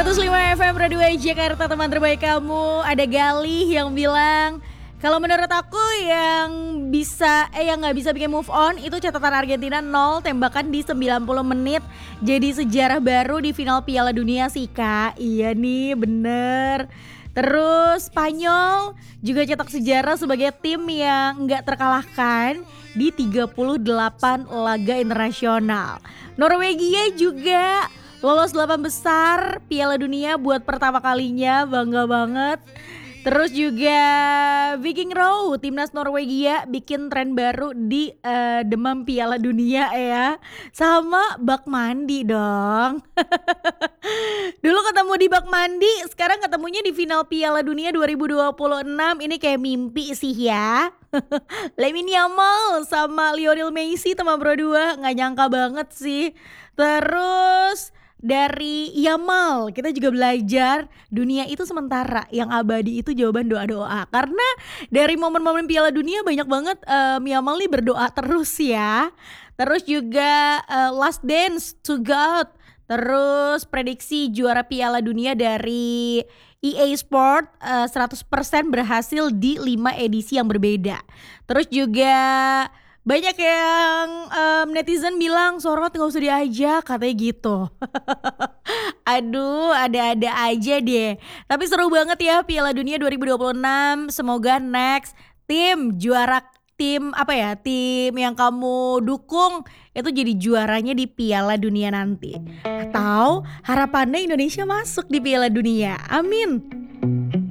105 FM Radio Jakarta, teman terbaik kamu. Ada Galih yang bilang, kalau menurut aku yang nggak bisa bikin move on itu catatan Argentina 0 tembakan di 90 menit. Jadi sejarah baru di final Piala Dunia sih Kak. Iya nih, bener. Terus Spanyol juga cetak sejarah sebagai tim yang nggak terkalahkan di 38 laga internasional. Norwegia juga lolos 8 besar Piala Dunia buat pertama kalinya, bangga banget. Terus juga Viking Row, timnas Norwegia bikin tren baru di demam Piala Dunia ya. Sama bak mandi dong. Dulu ketemu di bak mandi, sekarang ketemunya di final Piala Dunia 2026. Ini kayak mimpi sih ya. Lamine Yamal sama Lionel Messi teman berdua, nggak nyangka banget sih. Terus dari Yamal kita juga belajar dunia itu sementara, yang abadi itu jawaban doa-doa. Karena dari momen-momen Piala Dunia banyak banget Yamal nih berdoa terus ya. Terus juga Last Dance to God. Terus prediksi juara Piala Dunia dari EA Sport 100% berhasil di 5 edisi yang berbeda. Terus juga banyak yang netizen bilang Sorot gak usah diajak, katanya gitu. Aduh, ada-ada aja deh. Tapi seru banget ya Piala Dunia 2026. Semoga next tim yang kamu dukung itu jadi juaranya di Piala Dunia nanti. Atau harapannya Indonesia masuk di Piala Dunia. Amin.